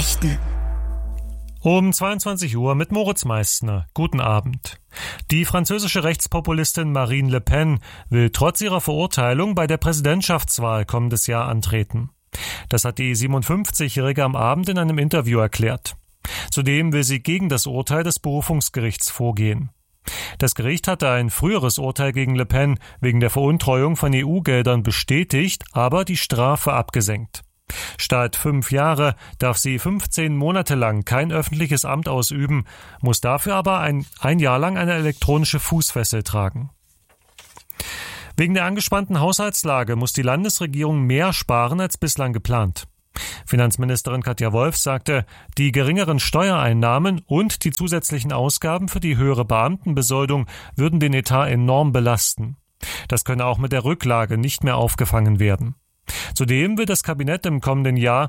Nachrichten. Um 22 Uhr mit Moritz Meissner. Guten Abend. Die französische Rechtspopulistin Marine Le Pen will trotz ihrer Verurteilung bei der Präsidentschaftswahl kommendes Jahr antreten. Das hat die 57-Jährige am Abend in einem Interview erklärt. Zudem will sie gegen das Urteil des Berufungsgerichts vorgehen. Das Gericht hatte ein früheres Urteil gegen Le Pen wegen der Veruntreuung von EU-Geldern bestätigt, aber die Strafe abgesenkt. Statt 5 Jahre darf sie 15 Monate lang kein öffentliches Amt ausüben, muss dafür aber ein Jahr lang eine elektronische Fußfessel tragen. Wegen der angespannten Haushaltslage muss die Landesregierung mehr sparen als bislang geplant. Finanzministerin Katja Wolf sagte, die geringeren Steuereinnahmen und die zusätzlichen Ausgaben für die höhere Beamtenbesoldung würden den Etat enorm belasten. Das könne auch mit der Rücklage nicht mehr aufgefangen werden. Zudem will das Kabinett im kommenden Jahr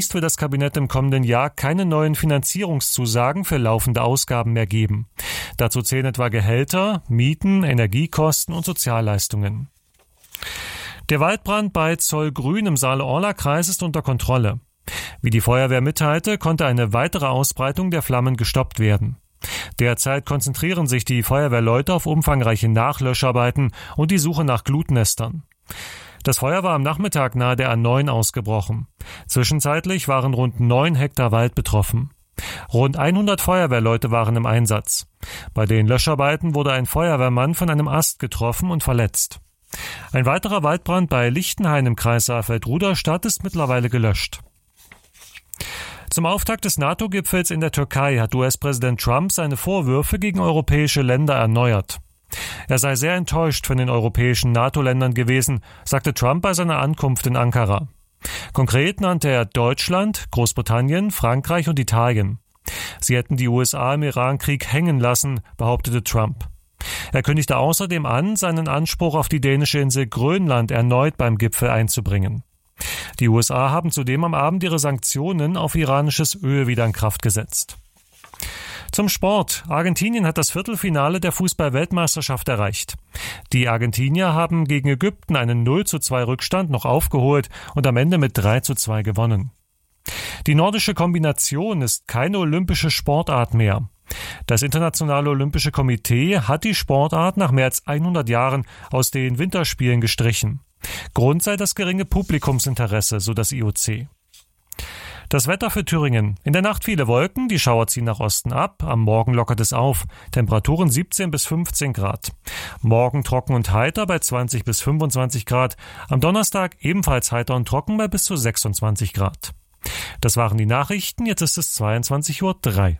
keine neuen Finanzierungszusagen für laufende Ausgaben mehr geben. Dazu zählen etwa Gehälter, Mieten, Energiekosten und Sozialleistungen. Der Waldbrand bei Zollgrün im Saale-Orla-Kreis ist unter Kontrolle. Wie die Feuerwehr mitteilte, konnte eine weitere Ausbreitung der Flammen gestoppt werden. Derzeit konzentrieren sich die Feuerwehrleute auf umfangreiche Nachlöscharbeiten und die Suche nach Glutnestern. Das Feuer war am Nachmittag nahe der A9 ausgebrochen. Zwischenzeitlich waren rund 9 Hektar Wald betroffen. Rund 100 Feuerwehrleute waren im Einsatz. Bei den Löscharbeiten wurde ein Feuerwehrmann von einem Ast getroffen und verletzt. Ein weiterer Waldbrand bei Lichtenhain im Kreis Saalfeld-Ruderstadt ist mittlerweile gelöscht. Zum Auftakt des NATO-Gipfels in der Türkei hat US-Präsident Trump seine Vorwürfe gegen europäische Länder erneuert. Er sei sehr enttäuscht von den europäischen NATO-Ländern gewesen, sagte Trump bei seiner Ankunft in Ankara. Konkret nannte er Deutschland, Großbritannien, Frankreich und Italien. Sie hätten die USA im Irankrieg hängen lassen, behauptete Trump. Er kündigte außerdem an, seinen Anspruch auf die dänische Insel Grönland erneut beim Gipfel einzubringen. Die USA haben zudem am Abend ihre Sanktionen auf iranisches Öl wieder in Kraft gesetzt. Zum Sport. Argentinien hat das Viertelfinale der Fußball-Weltmeisterschaft erreicht. Die Argentinier haben gegen Ägypten einen 0:2 Rückstand noch aufgeholt und am Ende mit 3:2 gewonnen. Die nordische Kombination ist keine olympische Sportart mehr. Das Internationale Olympische Komitee hat die Sportart nach mehr als 100 Jahren aus den Winterspielen gestrichen. Grund sei das geringe Publikumsinteresse, so das IOC. Das Wetter für Thüringen. In der Nacht viele Wolken, die Schauer ziehen nach Osten ab, am Morgen lockert es auf. Temperaturen 17 bis 15 Grad. Morgen trocken und heiter bei 20 bis 25 Grad. Am Donnerstag ebenfalls heiter und trocken bei bis zu 26 Grad. Das waren die Nachrichten, jetzt ist es 22:03 Uhr.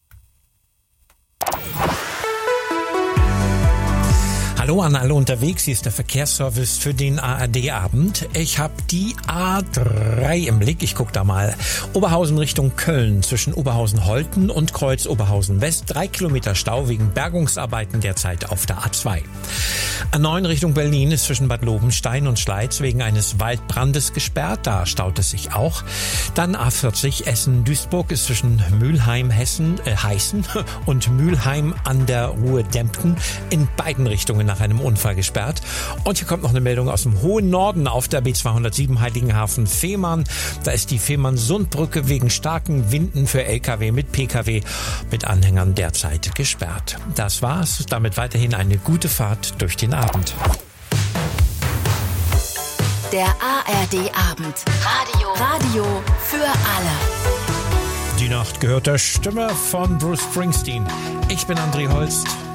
Hallo an alle unterwegs, hier ist der Verkehrsservice für den ARD-Abend. Ich habe die A3 im Blick, ich gucke da mal. Oberhausen Richtung Köln, zwischen Oberhausen-Holten und Kreuz Oberhausen-West. 3 Kilometer Stau wegen Bergungsarbeiten derzeit auf der A2. A9 Richtung Berlin ist zwischen Bad Lobenstein und Schleiz wegen eines Waldbrandes gesperrt, da staut es sich auch. Dann A40 Essen-Duisburg ist zwischen Mülheim, Heißen und Mülheim an der Ruhr-Dempten in beiden Richtungen nach einem Unfall gesperrt. Und hier kommt noch eine Meldung aus dem hohen Norden auf der B207 Heiligenhafen-Fehmarn. Da ist die Fehmarn-Sundbrücke wegen starken Winden für LKW mit PKW mit Anhängern derzeit gesperrt. Das war's. Damit weiterhin eine gute Fahrt durch den Abend. Der ARD-Abend. Radio für alle. Die Nacht gehört der Stimme von Bruce Springsteen. Ich bin André Holst.